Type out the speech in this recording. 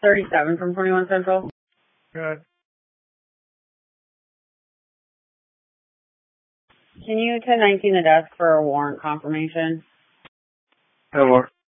37 from 21 Central. Good. Can you 1019 the desk for a warrant confirmation? Hello.